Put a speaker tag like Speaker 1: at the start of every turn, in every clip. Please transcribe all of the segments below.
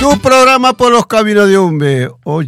Speaker 1: Tu programa por los caminos de Umbe,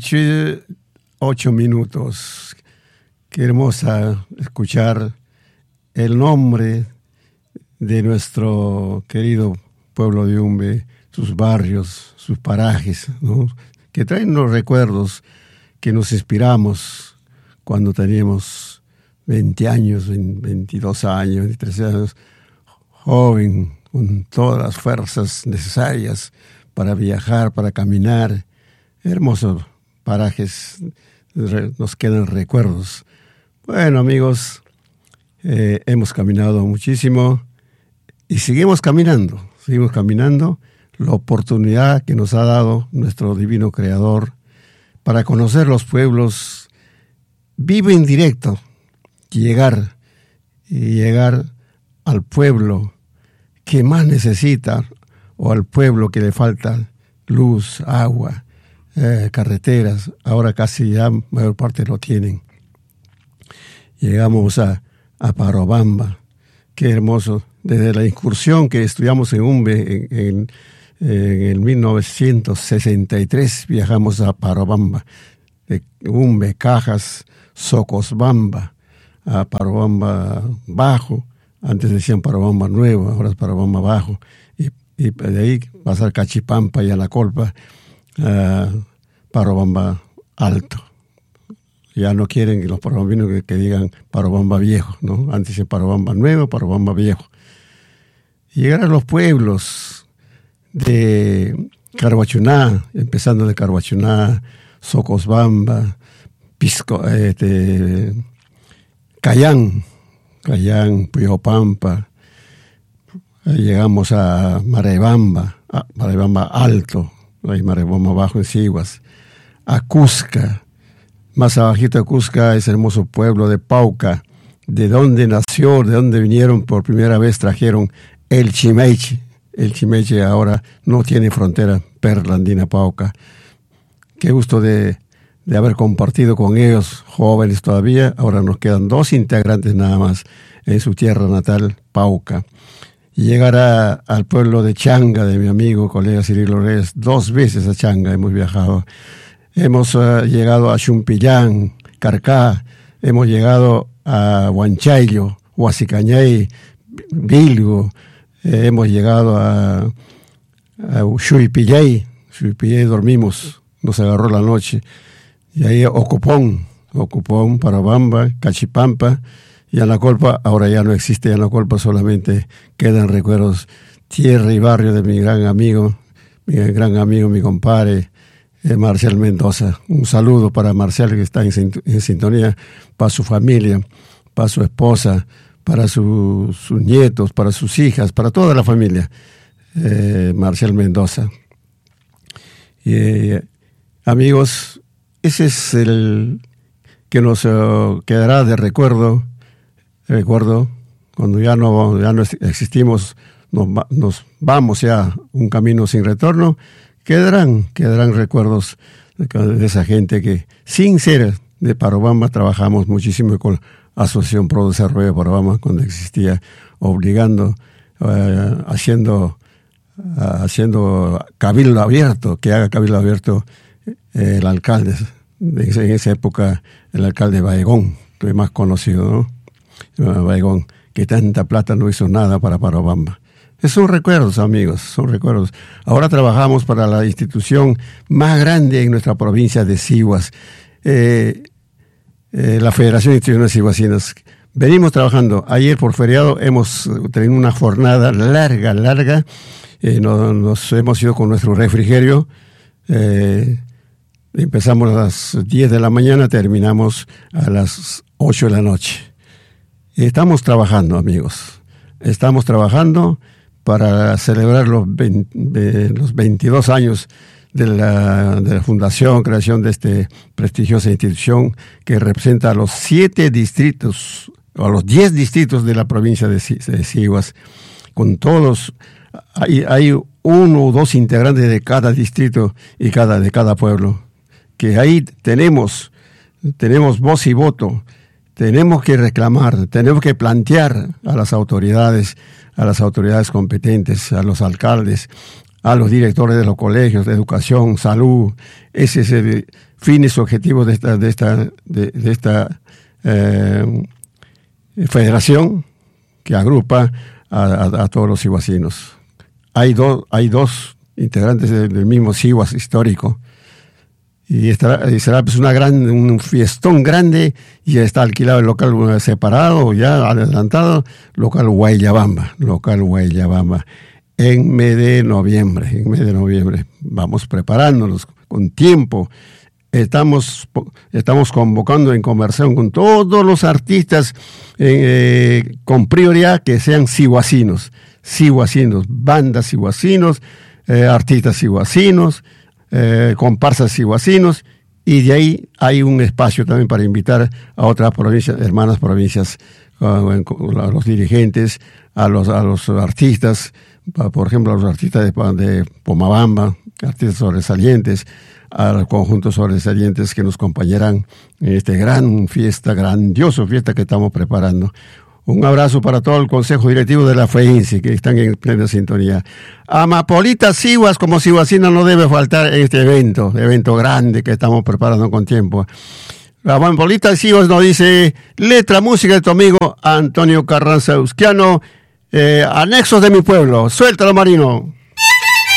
Speaker 1: 8 minutos. Qué hermosa escuchar el nombre de nuestro querido pueblo de Umbe, sus barrios, sus parajes, ¿no? Que traen los recuerdos que nos inspiramos cuando teníamos 20 años, 22 años, 23 años, joven, con todas las fuerzas necesarias para viajar, para caminar. Hermosos parajes, nos quedan recuerdos. Bueno, amigos, hemos caminado muchísimo y seguimos caminando. La oportunidad que nos ha dado nuestro divino Creador para conocer los pueblos vivo en directo, llegar al pueblo que más necesita, o al pueblo que le falta luz, agua, carreteras. Ahora casi ya mayor parte lo tienen. Llegamos a Parobamba. Qué hermoso. Desde la incursión que estudiamos en Umbe en el 1963 viajamos a Parobamba. De Umbe, Cajas, Socosbamba, a Parobamba Bajo. Antes decían Parobamba Nuevo, ahora es Parobamba Bajo. Y de ahí pasar Cachipampa y Anacolpa, Parobamba Alto. Ya no quieren los parobambinos que digan Parobamba Viejo, ¿no? Antes decían Parobamba Nuevo, Parobamba Viejo. Llegar a los pueblos de Carhuachuná, empezando de Carhuachuná, Socosbamba, Cayán, Puyopampa. Llegamos a Marebamba Alto, hay Marebamba Bajo en Siguas, a Cusca, más abajito de Cusca, ese hermoso pueblo de Pauca, de donde nació, de donde vinieron por primera vez, trajeron el Chimeche. El Chimeche ahora no tiene frontera, Perla Andina Pauca. Qué gusto de haber compartido con ellos, jóvenes todavía. Ahora nos quedan 2 integrantes nada más en su tierra natal, Pauca. Y llegar al pueblo de Changa, de mi amigo, colega Cirilo Reyes. 2 veces a Changa hemos viajado. Hemos llegado a Xumpillán, Carcá. Hemos llegado a Huanchayllo, Huasicañay, Bilgo. Hemos llegado a Xuipillay. Xuipillay dormimos, nos agarró la noche. Y ahí Ocupón, Parobamba, Cachipampa. Y Anacolpa, ahora ya no existe Anacolpa, solamente quedan recuerdos, tierra y barrio de mi gran amigo, mi compadre, Marcial Mendoza. Un saludo para Marcial, que está en sintonía, para su familia, para su esposa, para sus nietos, para sus hijas, para toda la familia. Marcial Mendoza. Amigos, ese es el que nos quedará de recuerdo cuando ya no existimos, nos vamos ya un camino sin retorno. Quedarán recuerdos de esa gente que, sin ser de Parobamba, trabajamos muchísimo con la Asociación Pro Desarrollo de Parobamba cuando existía, obligando, haciendo cabildo abierto, que haga cabildo abierto el alcalde. En esa época, el alcalde Baegón, que es más conocido, ¿no? Baigón, que tanta plata no hizo nada para Parobamba. Son recuerdos, amigos, son recuerdos. Ahora trabajamos para la institución más grande en nuestra provincia de Siguas, la Federación de Instituciones Siguasinas. Venimos trabajando. Ayer por feriado hemos tenido una jornada larga. Nos hemos ido con nuestro refrigerio. Empezamos a las 10 de la mañana, terminamos a las 8 de la noche. Estamos trabajando, amigos. Estamos trabajando para celebrar los 22 años de la fundación, creación de esta prestigiosa institución que representa a los 7 distritos, o a los 10 distritos de la provincia de Siguas. Con todos, hay 1 o 2 integrantes de cada distrito y de cada pueblo. Que ahí tenemos voz y voto. Tenemos que reclamar, tenemos que plantear a las autoridades competentes, a los alcaldes, a los directores de los colegios de educación, salud. Ese es el fines y objetivos de esta federación que agrupa a todos los siguasinos. Hay dos integrantes del mismo Siguas histórico, y será pues un fiestón grande, y está alquilado el local separado, ya adelantado, local Guayllabamba, en mes de noviembre. Vamos preparándonos con tiempo. Estamos convocando en conversación con todos los artistas con prioridad que sean siguasinos, bandas siguasinos, artistas siguasinos, comparsas siguasinos, y de ahí hay un espacio también para invitar a otras provincias, hermanas provincias, a los dirigentes, a los artistas, por ejemplo, a los artistas de Pomabamba, artistas sobresalientes, a los conjuntos sobresalientes que nos acompañarán en este grandioso fiesta que estamos preparando. Un abrazo para todo el Consejo Directivo de la FEINSI, que están en plena sintonía. Amapolita Siguas, como siguasina, no debe faltar en este evento grande que estamos preparando con tiempo. La Amapolita Siguas nos dice: letra, música de tu amigo Antonio Carranza Eusquiano, anexos de mi pueblo. Suéltalo, Marino.